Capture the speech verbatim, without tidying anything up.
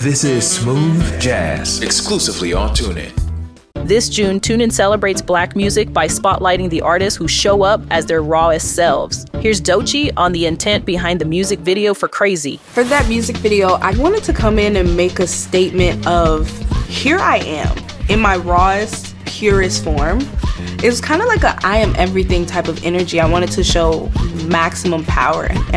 This is Smooth Jazz, exclusively on TuneIn. This June, TuneIn celebrates Black music by spotlighting the artists who show up as their rawest selves. Here's Doechii on the intent behind the music video for Crazy. For that music video, I wanted to come in and make a statement of, here I am, in my rawest, purest form. It was kind of like a I am everything type of energy. I wanted to show maximum power.